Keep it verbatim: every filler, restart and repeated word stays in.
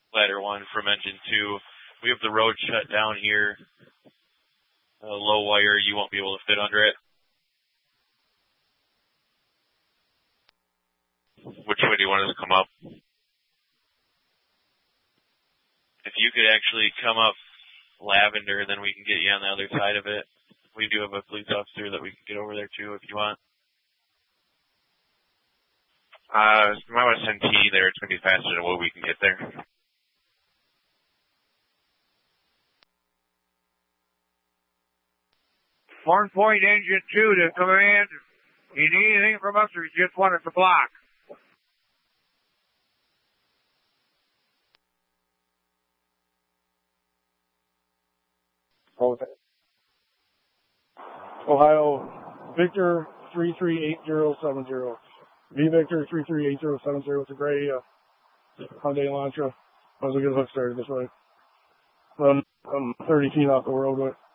ladder one from engine two. We have the road shut down here. Uh, low wire, you won't be able to fit under it. Which way do you want us to come up? If you could actually come up Lavender, then we can get you on the other side of it. We do have a police officer that we can get over there too if you want. Uh, if I want to send T there, it's going to be faster than what we can get there. One point engine two to command. You need anything from us or you just want us to block? Ohio, Victor three three eight zero seven zero. V Victor three three eight zero seven zero. It's a gray uh, Hyundai Elantra. Might as well get a hook started this way. Um, I'm thirty feet off the roadway.